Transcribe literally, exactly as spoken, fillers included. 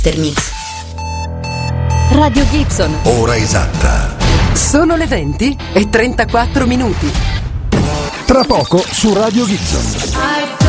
Mix. Radio Gibson. Ora esatta. Sono le venti e trentaquattro minuti. Tra poco su Radio Gibson.